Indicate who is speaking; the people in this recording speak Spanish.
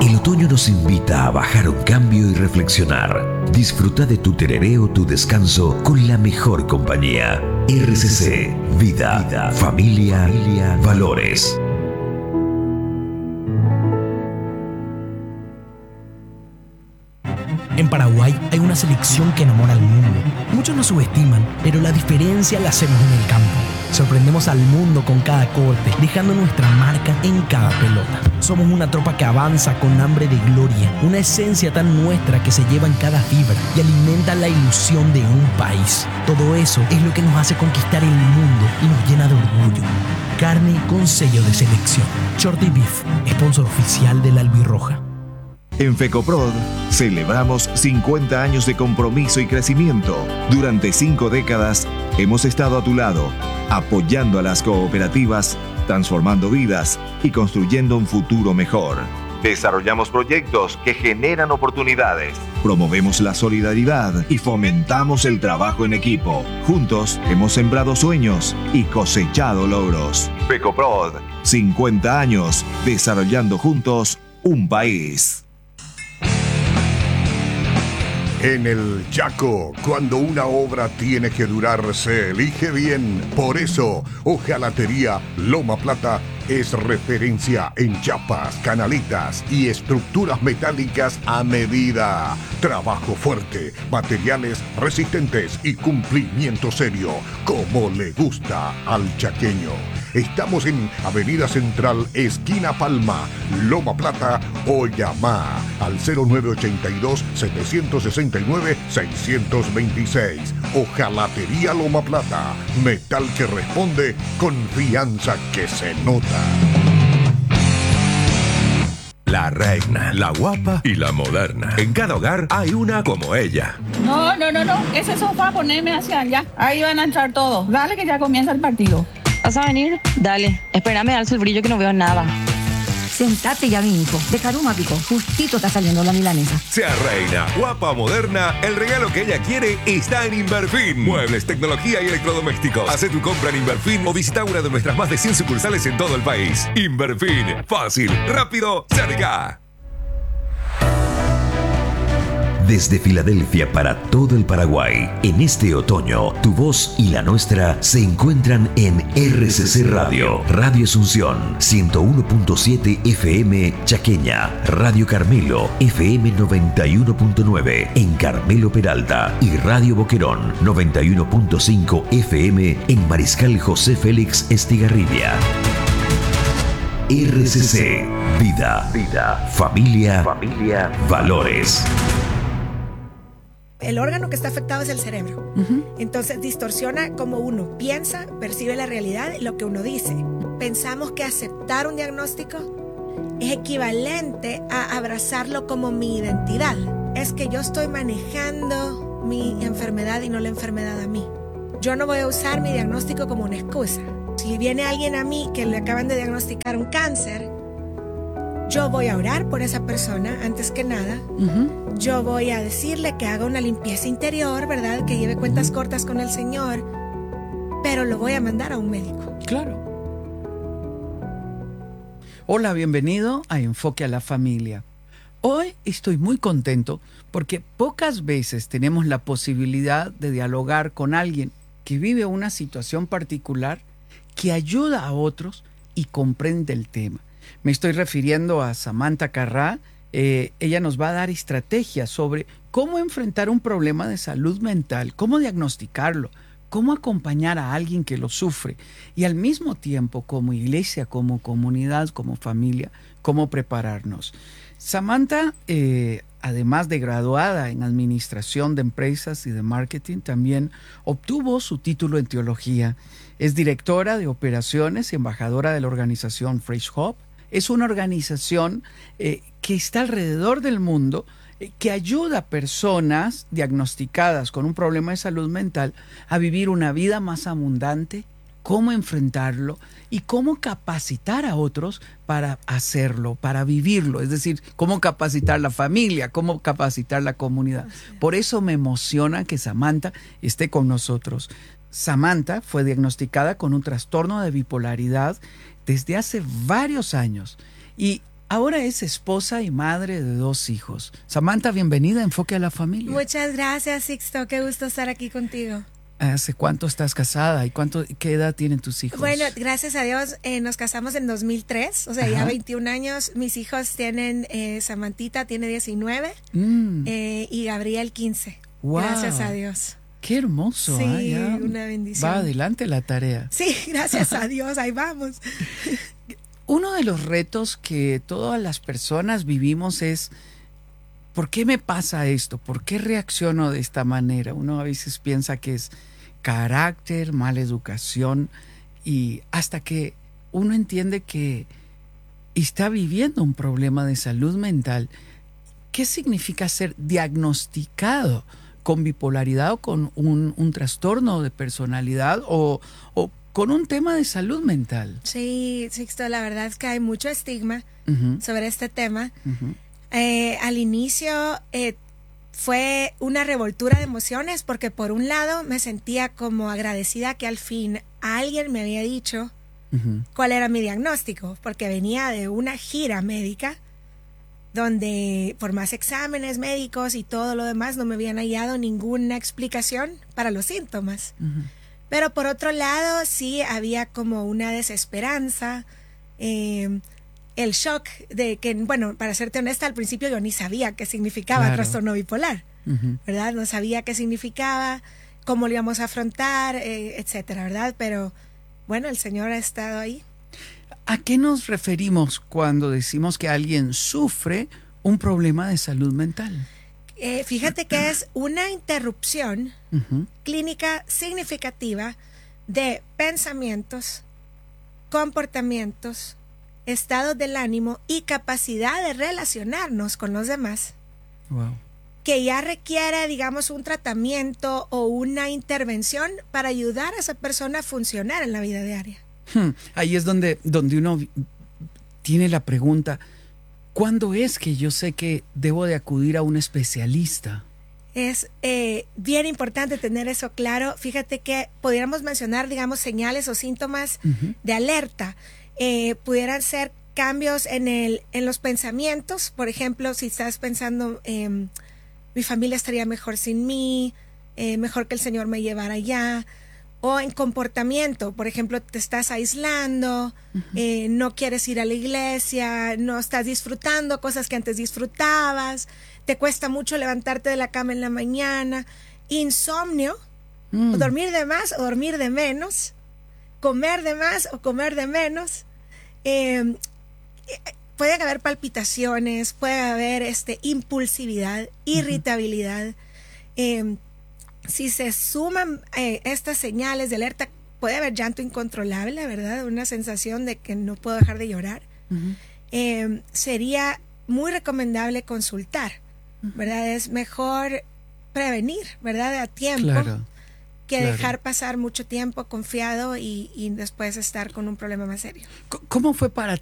Speaker 1: El otoño nos invita a bajar un cambio y reflexionar. Disfruta de tu tereré o tu descanso con la mejor compañía. RCC, vida, familia, valores.
Speaker 2: En Paraguay hay una selección que enamora al mundo. Muchos nos subestiman, pero la diferencia la hacemos en el campo. Sorprendemos al mundo con cada corte, dejando nuestra marca en cada pelota. Somos una tropa que avanza con hambre de gloria, una esencia tan nuestra que se lleva en cada fibra y alimenta la ilusión de un país. Todo eso es lo que nos hace conquistar el mundo y nos llena de orgullo. Carne con sello de selección. Shorty Beef, sponsor oficial de la Albirroja.
Speaker 3: En FECOPROD celebramos 50 años de compromiso y crecimiento. Durante 5 décadas hemos estado a tu lado, apoyando a las cooperativas, transformando vidas y construyendo un futuro mejor. Desarrollamos proyectos que generan oportunidades. Promovemos la solidaridad y fomentamos el trabajo en equipo. Juntos hemos sembrado sueños y cosechado logros. FECOPROD, 50 años desarrollando juntos un país.
Speaker 4: En el Chaco, cuando una obra tiene que durar, se elige bien. Por eso, Hojalatería Loma Plata es referencia en chapas, canaletas y estructuras metálicas a medida. Trabajo fuerte, materiales resistentes y cumplimiento serio, como le gusta al chaqueño. Estamos en Avenida Central, esquina Palma, Loma Plata, o llama al 0982-769-626. Hojalatería Loma Plata, metal que responde, confianza que se nota.
Speaker 5: La reina, la guapa y la moderna. En cada hogar hay una como ella.
Speaker 6: No. Ese sofá ponerme hacia allá. Ahí van a entrar todos. Dale que ya comienza el partido.
Speaker 7: ¿Vas a venir? Dale. Espérame, darse el brillo que no veo nada.
Speaker 8: Sentate ya, mi hijo. De Caruma, Pico. Justito está saliendo la milanesa.
Speaker 5: Sea reina, guapa o moderna, el regalo que ella quiere está en Inverfin. Muebles, tecnología y electrodomésticos. Haz tu compra en Inverfin o visita una de nuestras más de 100 sucursales en todo el país. Inverfin. Fácil, rápido, cerca.
Speaker 1: Desde Filadelfia para todo el Paraguay, en este otoño, tu voz y la nuestra se encuentran en RCC Radio, Radio Asunción, 101.7 FM Chaqueña, Radio Carmelo, FM 91.9 en Carmelo Peralta y Radio Boquerón, 91.5 FM en Mariscal José Félix Estigarribia. RCC, vida, familia, valores.
Speaker 9: El órgano que está afectado es el cerebro. Entonces distorsiona cómo uno piensa, percibe la realidad y lo que uno dice. Pensamos que aceptar un diagnóstico es equivalente a abrazarlo como mi identidad. Es que yo estoy manejando mi enfermedad y no la enfermedad a mí. Yo no voy a usar mi diagnóstico como una excusa. Si viene alguien a mí que le acaban de diagnosticar un cáncer, yo voy a orar por esa persona antes que nada. Yo voy a decirle que haga una limpieza interior, ¿verdad? Que lleve cuentas cortas con el Señor. Pero lo voy a mandar a un médico.
Speaker 10: Claro. Hola, bienvenido a Enfoque a la Familia. Hoy estoy muy contento porque pocas veces tenemos la posibilidad de dialogar con alguien que vive una situación particular, que ayuda a otros y comprende el tema. Me estoy refiriendo a Samantha Carrá. Ella nos va a dar estrategias sobre cómo enfrentar un problema de salud mental, cómo diagnosticarlo, cómo acompañar a alguien que lo sufre y al mismo tiempo como iglesia, como comunidad, como familia, cómo prepararnos. Samantha, además de graduada en Administración de Empresas y de Marketing, también obtuvo su título en Teología. Es directora de operaciones y embajadora de la organización Fresh Hope. Es una organización que está alrededor del mundo, que ayuda a personas diagnosticadas con un problema de salud mental a vivir una vida más abundante, cómo enfrentarlo y cómo capacitar a otros para hacerlo, para vivirlo. Es decir, cómo capacitar la familia, cómo capacitar la comunidad. Por eso me emociona que Samantha esté con nosotros. Samantha fue diagnosticada con un trastorno de bipolaridad desde hace varios años y Ahora es esposa y madre de 2 hijos. Samantha, bienvenida a Enfoque a la Familia.
Speaker 9: Muchas gracias, Sixto. Qué gusto estar aquí contigo.
Speaker 10: ¿Hace cuánto estás casada y qué edad tienen tus hijos?
Speaker 9: Bueno, gracias a Dios nos casamos en 2003, o sea, ya 21 años. Mis hijos tienen, Samantita tiene 19 y Gabriel 15.
Speaker 10: Wow.
Speaker 9: Gracias a Dios.
Speaker 10: Qué hermoso.
Speaker 9: Sí, una bendición.
Speaker 10: Va adelante la tarea.
Speaker 9: Sí, gracias a Dios, ahí vamos.
Speaker 10: Uno de los retos que todas las personas vivimos es, ¿por qué me pasa esto? ¿Por qué reacciono de esta manera? Uno a veces piensa que es carácter, mala educación, y hasta que uno entiende que está viviendo un problema de salud mental. ¿Qué significa ser diagnosticado con bipolaridad o con un trastorno de personalidad o con un tema de salud mental?
Speaker 9: Sí, Sixto, la verdad es que hay mucho estigma sobre este tema. Al inicio fue una revoltura de emociones porque por un lado me sentía como agradecida que al fin alguien me había dicho cuál era mi diagnóstico, porque venía de una gira médica donde por más exámenes médicos y todo lo demás no me habían hallado ninguna explicación para los síntomas. Pero por otro lado sí había como una desesperanza, el shock de que, bueno, para serte honesta, al principio yo ni sabía qué significaba trastorno bipolar, ¿verdad? No sabía qué significaba, cómo lo íbamos a afrontar, etcétera, ¿verdad? Pero bueno, el Señor ha estado ahí.
Speaker 10: ¿A qué nos referimos cuando decimos que alguien sufre un problema de salud mental?
Speaker 9: Fíjate que es una interrupción clínica significativa de pensamientos, comportamientos, estados del ánimo y capacidad de relacionarnos con los demás.
Speaker 10: Wow.
Speaker 9: Que ya requiere, digamos, un tratamiento o una intervención para ayudar a esa persona a funcionar en la vida diaria.
Speaker 10: Ahí es donde uno tiene la pregunta, ¿cuándo es que yo sé que debo de acudir a un especialista?
Speaker 9: Es bien importante tener eso claro. Fíjate que pudiéramos mencionar, digamos, señales o síntomas de alerta. Pudieran ser cambios en los pensamientos. Por ejemplo, si estás pensando, mi familia estaría mejor sin mí, mejor que el Señor me llevara allá. O en comportamiento, por ejemplo, te estás aislando, no quieres ir a la iglesia, no estás disfrutando cosas que antes disfrutabas, te cuesta mucho levantarte de la cama en la mañana, insomnio, o dormir de más o dormir de menos, comer de más o comer de menos. Pueden haber palpitaciones, puede haber impulsividad, irritabilidad. Si se suman estas señales de alerta, puede haber llanto incontrolable, ¿verdad? Una sensación de que no puedo dejar de llorar. Sería muy recomendable consultar, ¿verdad? Es mejor prevenir, ¿verdad? A tiempo, que dejar pasar mucho tiempo confiado y después estar con un problema más serio.
Speaker 10: ¿Cómo fue para